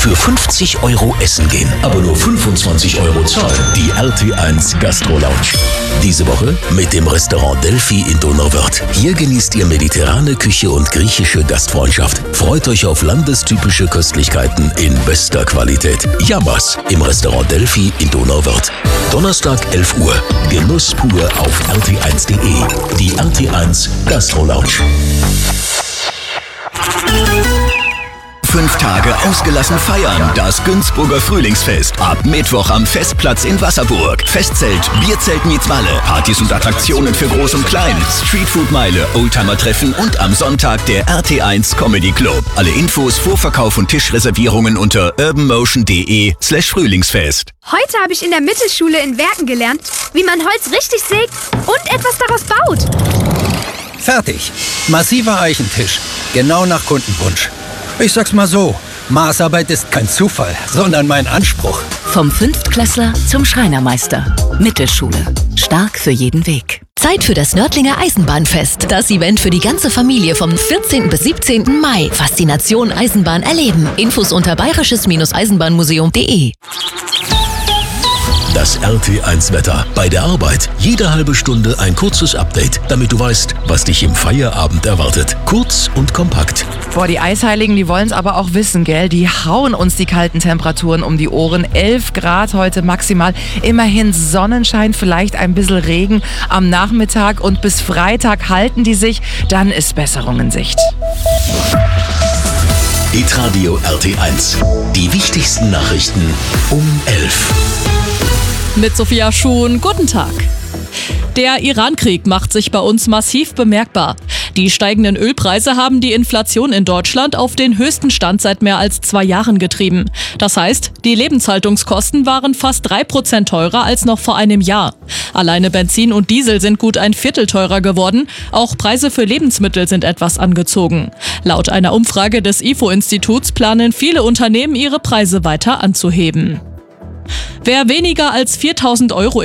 für 50 € essen gehen, aber nur 25 € zahlen. Die RT1 Gastro Lounge. Diese Woche mit dem Restaurant Delphi in Donauwörth. Hier genießt ihr mediterrane Küche und griechische Gastfreundschaft. Freut euch auf landestypische Köstlichkeiten in bester Qualität. Yamas im Restaurant Delphi in Donauwörth. Donnerstag 11 Uhr. Genuss pur auf rt1.de. Die RT1 Gastro Lounge. 5 Tage ausgelassen feiern. Das Günzburger Frühlingsfest. Ab Mittwoch am Festplatz in Wasserburg. Festzelt, Bierzelt meets Malle. Partys und Attraktionen für Groß und Klein. Streetfood-Meile, Oldtimer-Treffen und am Sonntag der RT1 Comedy Club. Alle Infos, Vorverkauf und Tischreservierungen unter urbanmotion.de/Frühlingsfest. Heute habe ich in der Mittelschule in Werken gelernt, wie man Holz richtig sägt und etwas daraus baut. Fertig. Massiver Eichentisch. Genau nach Kundenwunsch. Ich sag's mal so, Maßarbeit ist kein Zufall, sondern mein Anspruch. Vom Fünftklässler zum Schreinermeister. Mittelschule. Stark für jeden Weg. Zeit für das Nördlinger Eisenbahnfest. Das Event für die ganze Familie vom 14. bis 17. Mai. Faszination Eisenbahn erleben. Infos unter bayerisches-eisenbahnmuseum.de. Das RT1-Wetter. Bei der Arbeit jede halbe Stunde ein kurzes Update, damit du weißt, was dich im Feierabend erwartet. Kurz und kompakt. Boah, die Eisheiligen, die wollen es aber auch wissen, gell? Die hauen uns die kalten Temperaturen um die Ohren. 11 Grad heute maximal. Immerhin Sonnenschein, vielleicht ein bisschen Regen am Nachmittag und bis Freitag halten die sich. Dann ist Besserung in Sicht. Hitradio RT1. Die wichtigsten Nachrichten um 11. Mit Sophia Schuhn, guten Tag. Der Iran-Krieg macht sich bei uns massiv bemerkbar. Die steigenden Ölpreise haben die Inflation in Deutschland auf den höchsten Stand seit mehr als 2 Jahren getrieben. Das heißt, die Lebenshaltungskosten waren fast 3% teurer als noch vor einem Jahr. Alleine Benzin und Diesel sind gut ein Viertel teurer geworden. Auch Preise für Lebensmittel sind etwas angezogen. Laut einer Umfrage des IFO-Instituts planen viele Unternehmen, ihre Preise weiter anzuheben. Wer weniger als 4.000 €